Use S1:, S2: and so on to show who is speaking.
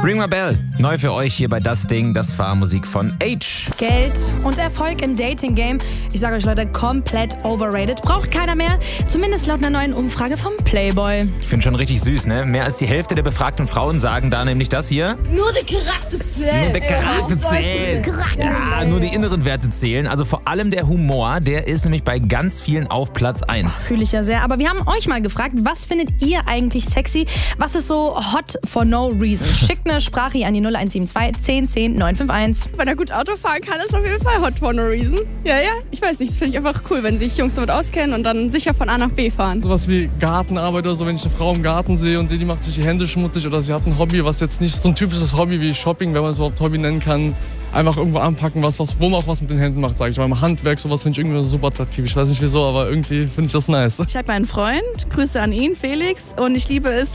S1: Ring My Bell, neu für euch hier bei Das Ding. Das war Musik von H.
S2: Geld und Erfolg im Dating-Game. Ich sage euch, Leute, komplett overrated. Braucht keiner mehr. Zumindest laut einer neuen Umfrage vom Playboy.
S1: Ich finde schon richtig süß, ne? Mehr als die Hälfte der befragten Frauen sagen da nämlich das hier.
S3: Nur der Charakter zählt.
S1: Nur der Charakter zählt. Ja, nur die inneren Werte zählen. Also vor allem der Humor, der ist nämlich bei ganz vielen auf Platz 1.
S2: Fühle ich ja sehr. Aber wir haben euch mal gefragt, was findet ihr eigentlich sexy? Was ist so hot for no reason? Schickt eine Sprache hier an die 0172 10 10 951.
S4: Wenn er gut Auto fahren kann, ist auf jeden Fall hot for no reason. Ja, ich weiß nicht, das finde ich einfach cool, wenn sich Jungs damit auskennen und dann sicher von A nach B fahren.
S5: Sowas wie Gartenarbeit oder so, wenn ich eine Frau im Garten sehe und sehe, die macht sich die Hände schmutzig oder sie hat ein Hobby, was jetzt nicht so ein typisches Hobby wie Shopping, wenn man es überhaupt Hobby nennen kann, einfach irgendwo anpacken, wo man auch was mit den Händen macht, sage ich mal. Handwerk, sowas finde ich irgendwie super attraktiv. Ich weiß nicht wieso, aber irgendwie finde ich das nice.
S6: Ich habe einen Freund, Grüße an ihn, Felix, und ich liebe es,